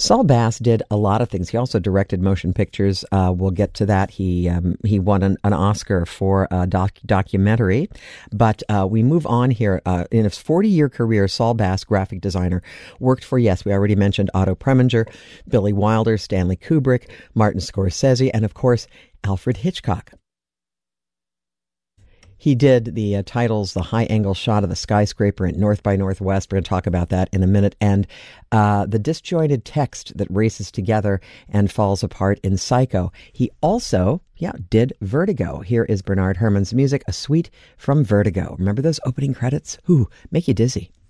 Saul Bass did a lot of things. He also directed motion pictures. We'll get to that. He won an Oscar for a documentary. But we move on here. In his 40-year career, Saul Bass, graphic designer, worked for, yes, we already mentioned Otto Preminger, Billy Wilder, Stanley Kubrick, Martin Scorsese, and of course, Alfred Hitchcock. He did the titles, the high-angle shot of the skyscraper at North by Northwest. We're going to talk about that in a minute. And the disjointed text that races together and falls apart in Psycho. He also, did Vertigo. Here is Bernard Herrmann's music, a suite from Vertigo. Remember those opening credits? Ooh, make you dizzy.